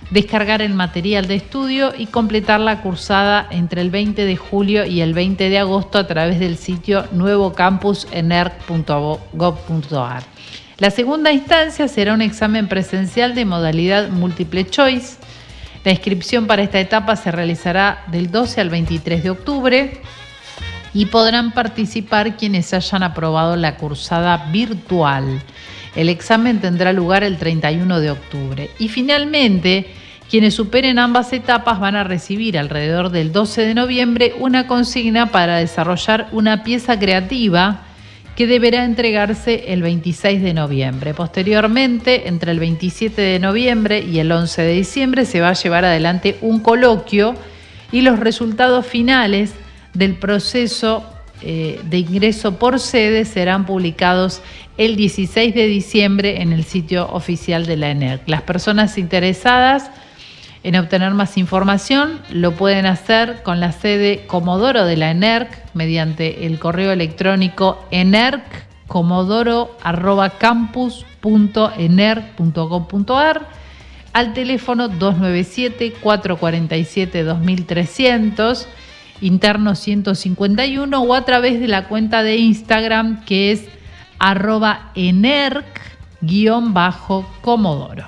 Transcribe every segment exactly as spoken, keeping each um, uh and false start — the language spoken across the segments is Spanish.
descargar el material de estudio y completar la cursada entre el veinte de julio y el veinte de agosto a través del sitio nuevo campus enerc punto gob punto ar. La segunda instancia será un examen presencial de modalidad múltiple choice. La inscripción para esta etapa se realizará del doce al veintitrés de octubre y podrán participar quienes hayan aprobado la cursada virtual. El examen tendrá lugar el treinta y uno de octubre. Y finalmente, quienes superen ambas etapas van a recibir alrededor del doce de noviembre una consigna para desarrollar una pieza creativa que deberá entregarse el veintiséis de noviembre. Posteriormente, entre el veintisiete de noviembre y el once de diciembre, se va a llevar adelante un coloquio y los resultados finales del proceso eh, de ingreso por sede serán publicados el dieciséis de diciembre en el sitio oficial de la ENERC. Las personas interesadas en obtener más información lo pueden hacer con la sede Comodoro de la ENERC mediante el correo electrónico enerc comodoro arroba campus punto enerc punto gob punto ar, al teléfono dos nueve siete, cuatro cuatro siete, dos mil trescientos, interno ciento cincuenta y uno, o a través de la cuenta de Instagram que es arroba enerc guión bajo comodoro.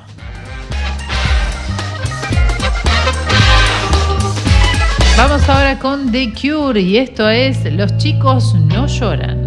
Vamos ahora con The Cure y esto es Los chicos no lloran.